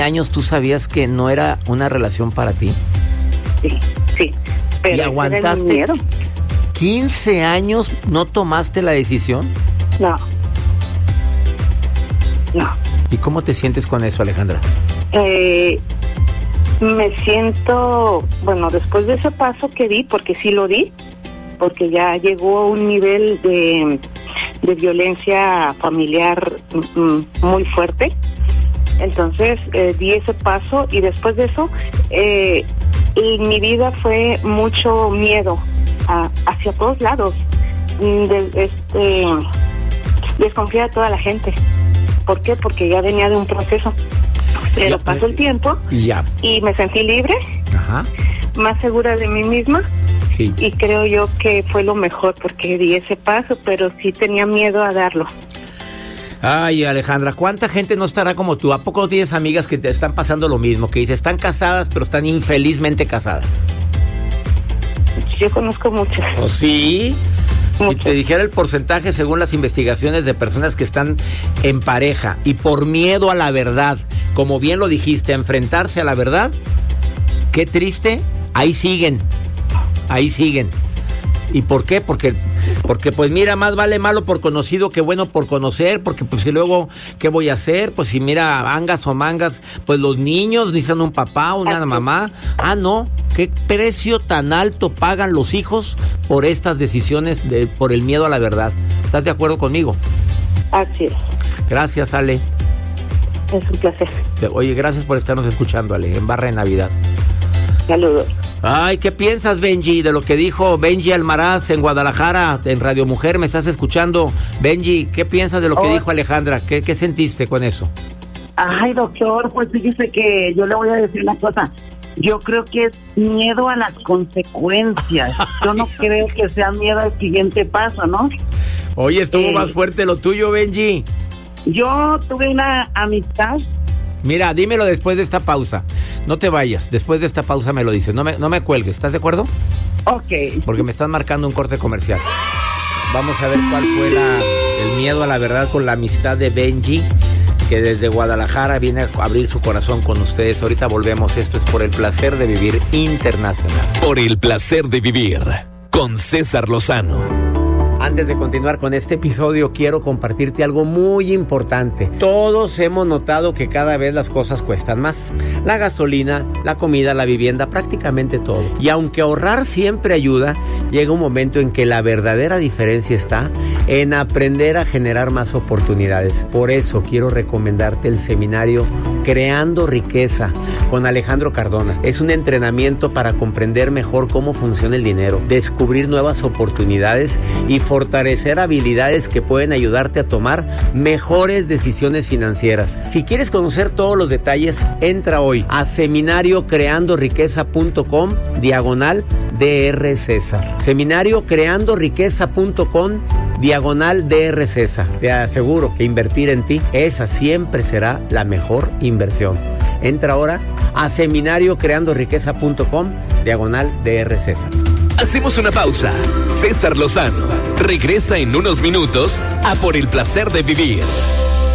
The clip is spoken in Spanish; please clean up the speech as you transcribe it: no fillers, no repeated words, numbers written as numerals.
años tú sabías que no era una relación para ti. Sí. Pero ¿y aguantaste? 15 años, ¿no tomaste la decisión? No. ¿Y cómo te sientes con eso, Alejandra? Me siento, después de ese paso que di, porque sí lo di, porque ya llegó a un nivel de violencia familiar muy fuerte. Entonces di ese paso y después de eso mi vida fue mucho miedo hacia todos lados. Desconfía de toda la gente. ¿Por qué? Porque ya venía de un proceso. Pero pasó el tiempo y me sentí libre, más segura de mí misma. Sí. Y creo yo que fue lo mejor porque di ese paso, pero sí tenía miedo a darlo. Ay, Alejandra, ¿cuánta gente no estará como tú? ¿A poco no tienes amigas que te están pasando lo mismo? Que dices, están casadas, pero están infelizmente casadas. Yo conozco muchas. ¿Oh, sí? Si te dijera el porcentaje según las investigaciones de personas que están en pareja y por miedo a la verdad, como bien lo dijiste, a enfrentarse a la verdad, qué triste, ahí siguen. ¿Y por qué? Porque pues mira, más vale malo por conocido que bueno por conocer, porque pues si luego, ¿qué voy a hacer? Pues si mira, angas o mangas, pues los niños necesitan un papá, una mamá. Ah, no, ¿qué precio tan alto pagan los hijos por estas decisiones, por el miedo a la verdad? ¿Estás de acuerdo conmigo? Así es. Gracias, Ale. Es un placer. Oye, gracias por estarnos escuchando, Ale, en Barra de Navidad. Saludos. Ay, ¿qué piensas, Benji, de lo que dijo Benji Almaraz en Guadalajara, en Radio Mujer? ¿Me estás escuchando? Benji, ¿qué piensas de lo que dijo Alejandra? ¿Qué sentiste con eso? Ay, doctor, pues fíjese que yo le voy a decir una cosa. Yo creo que es miedo a las consecuencias. Yo no creo que sea miedo al siguiente paso, ¿no? Oye, estuvo más fuerte lo tuyo, Benji. Yo tuve una amistad. Mira, dímelo después de esta pausa. No te vayas. Después de esta pausa me lo dices. No me cuelgues. ¿Estás de acuerdo? Ok. Porque me están marcando un corte comercial. Vamos a ver cuál fue el miedo a la verdad con la amistad de Benji, que desde Guadalajara viene a abrir su corazón con ustedes. Ahorita volvemos. Esto es Por el Placer de Vivir Internacional. Por el Placer de Vivir con César Lozano. Antes de continuar con este episodio, quiero compartirte algo muy importante. Todos hemos notado que cada vez las cosas cuestan más. La gasolina, la comida, la vivienda, prácticamente todo. Y aunque ahorrar siempre ayuda, llega un momento en que la verdadera diferencia está en aprender a generar más oportunidades. Por eso quiero recomendarte el seminario Creando Riqueza con Alejandro Cardona. Es un entrenamiento para comprender mejor cómo funciona el dinero, descubrir nuevas oportunidades y fortalecer habilidades que pueden ayudarte a tomar mejores decisiones financieras. Si quieres conocer todos los detalles, entra hoy a seminariocreandoriqueza.com/Dr. César. Seminariocreandoriqueza.com/Dr. César. Te aseguro que invertir en ti, esa siempre será la mejor inversión. Entra ahora a seminariocreandoriqueza.com/Dr. César. Hacemos una pausa. César Lozano regresa en unos minutos a Por el Placer de Vivir.